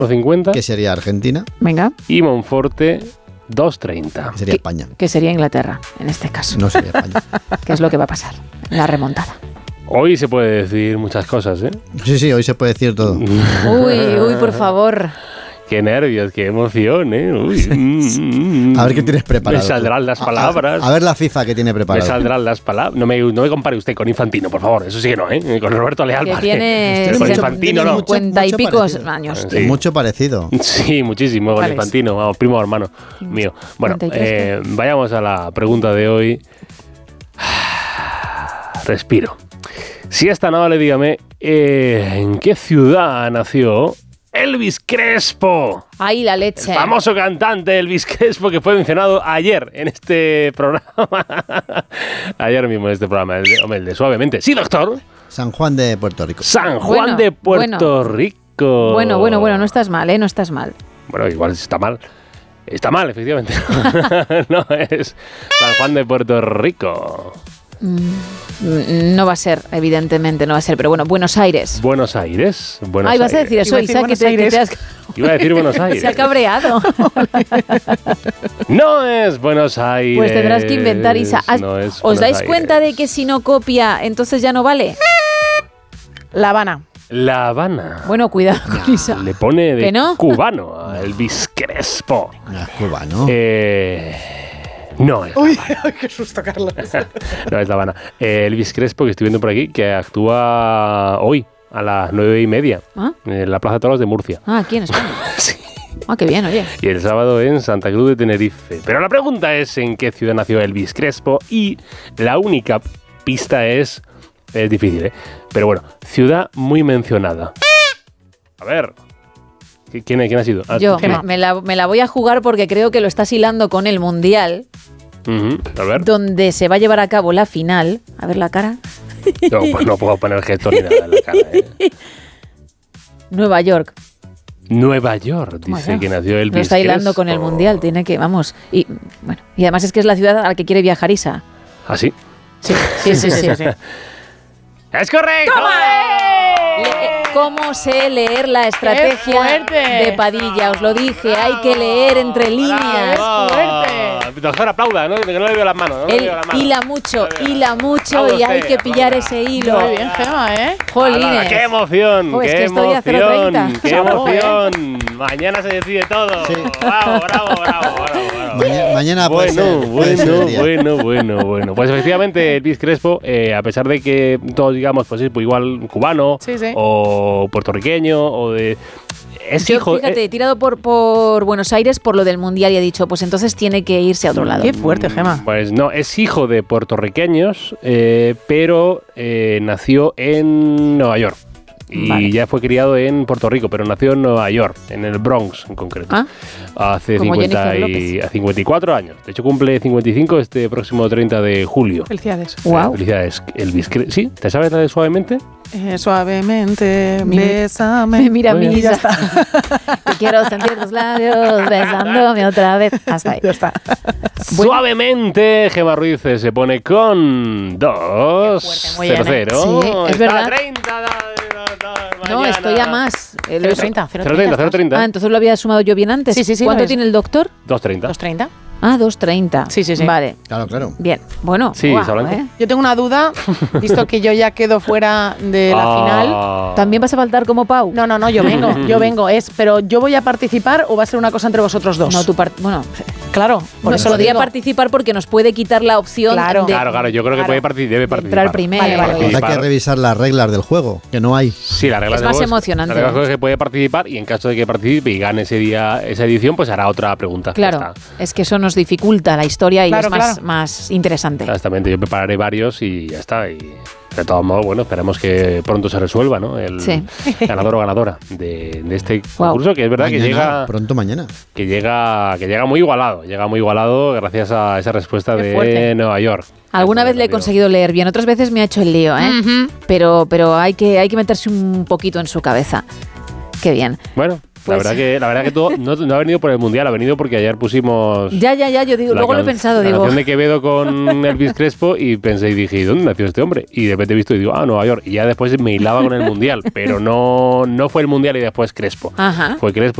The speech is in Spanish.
1,50. Que sería Argentina. Venga. Y Monforte, 2,30. Que sería España. Que sería Inglaterra, en este caso. No sería España. ¿Qué es lo que va a pasar? La remontada. Hoy se puede decir muchas cosas, ¿eh? Sí, hoy se puede decir todo. Uy, por favor. Qué nervios, qué emoción, ¿eh? Uy. A ver qué tienes preparado. Me saldrán las palabras. A ver la FIFA que tiene preparado. Me saldrán las palabras. No me compare usted con Infantino, por favor. Eso sí que no, ¿eh? Con Roberto Leal. Que vale. tiene Con Infantino no. 50 y pico parecido. años. Sí. Mucho parecido. Sí, muchísimo. Con Infantino, vamos, primo hermano mío. Bueno, 43, vayamos a la pregunta de hoy. Respiro. Si es tan amable, dígame, ¿en qué ciudad nació Elvis Crespo? Ahí la leche. El famoso cantante Elvis Crespo, que fue mencionado ayer en este programa. Ayer mismo en este programa. El de Suavemente. Sí, doctor. San Juan de Puerto Rico. San Juan de Puerto Rico. Bueno, no estás mal, ¿eh? No estás mal. Bueno, igual está mal. Está mal, efectivamente. No, es San Juan de Puerto Rico. No va a ser, evidentemente, no va a ser. Pero bueno, Buenos Aires. Buenos Aires. Ay, vas a decir eso, Isa, que te has... Iba a decir Buenos Aires. Se ha cabreado. No es Buenos Aires. Pues tendrás que inventar, Isa. No es ¿Os Buenos dais Aires. cuenta de que si no copia, entonces ya no vale? La Habana. La Habana. Bueno, cuidado con Isa. Le pone de ¿Que no? cubano a Elvis Crespo. Cubano. No es. Uy, qué susto, Carlos. No es La Habana. Elvis Crespo, que estoy viendo por aquí, que actúa hoy a las 9:30 ¿Ah? en la Plaza de Toros de Murcia. Ah, aquí en España. Sí. Ah, qué bien, oye. Y el sábado en Santa Cruz de Tenerife. Pero la pregunta es en qué ciudad nació Elvis Crespo y la única pista es difícil, ¿eh? Pero bueno, ciudad muy mencionada. A ver, ¿quién ha sido? Yo me la voy a jugar porque creo que lo estás hilando con el Mundial, A ver. donde se va a llevar a cabo la final. A ver la cara. No, pues no puedo poner gestos ni nada en la cara, ¿eh? Nueva York. Nueva York, dice Bueno, que nació Elvis Crespo. lo está hilando con el Mundial, tiene que, vamos. Y bueno, y además es que es la ciudad a la que quiere viajar Isa. ¿Ah, sí? Sí. ¡Es correcto! ¿Cómo sé leer la estrategia de Padilla? Os lo dije, hay que leer entre líneas. Doctor, aplauda, ¿no? Que no le veo las manos. Él hila mucho y hay que pillar ese hilo. Muy bien, Gema, ¿eh? Jolines. ¡Qué emoción! Oh, es ¡Qué que estoy a emoción! 0,30. ¡Qué emoción! Mañana se decide todo. Sí. Bravo. Mañana puede ser el día. Bueno. Pues efectivamente, Elvis Crespo, a pesar de que todos digamos, pues igual cubano o puertorriqueño o de... Es Yo, hijo... fíjate, he tirado por Buenos Aires por lo del Mundial y he dicho, pues entonces tiene que irse a otro lado. Qué fuerte, Gema. Pues no, es hijo de puertorriqueños, pero nació en Nueva York. Y ya fue criado en Puerto Rico, pero nació en Nueva York, en el Bronx en concreto. Hace como 54 años. De hecho, cumple 55 este próximo 30 de julio. Felicidades. Wow. Felicidades, Elvis. ¿Sí? ¿Te sabes la de Suavemente? Suavemente, bésame. Mira, Bueno, Misa. ya está. Que quiero sentir tus labios besándome otra vez. Hasta ahí. Ya está. Suavemente, Gemma Ruiz se pone con 2-0-0. Sí, es verdad. 30. No, estoy a más. 0,30. 0,30. Ah, entonces lo había sumado yo bien antes. Sí. ¿Cuánto tiene el doctor? 2,30. 2,30. Ah, 2,30. Sí. Vale. Claro. Bien. Bueno. Sí, guau, Solante. Yo tengo una duda, visto que yo ya quedo fuera de la final. ¿También vas a faltar como Pau? No, yo vengo. Pero ¿yo voy a participar o va a ser una cosa entre vosotros dos? No, bueno, Claro, por eso lo podría digo. participar porque nos puede quitar la opción Claro. de Claro, yo creo que debe participar. entrar primero. Vale. Hay que revisar las reglas del juego, que no hay. Sí, la regla Es del más juego emocionante. La regla del juego es que puede participar y en caso de que participe y gane ese día esa edición, pues hará otra pregunta. Claro, Ya está. es que eso nos dificulta la historia y Claro, es más interesante. Exactamente, yo prepararé varios y ya está. Y de todos modos, bueno, esperemos que pronto se resuelva, ¿no? El ganador o ganadora de este concurso, que es verdad Mañana, que llega pronto mañana. que llega muy igualado gracias a esa respuesta Qué de fuerte. Nueva York. Alguna vez le he conseguido leer bien, otras veces me ha hecho el lío, ¿eh? Pero hay que meterse un poquito en su cabeza. Qué bien. Bueno, Pues La verdad que todo no ha venido por el Mundial, ha venido porque ayer pusimos... Ya, yo digo, luego lo he pensado, la canción de Quevedo con Elvis Crespo y pensé y dije, ¿dónde nació este hombre? Y de repente he visto y digo, Nueva York. Y ya después me hilaba con el Mundial, pero no fue el Mundial y después Crespo. Ajá. Fue Crespo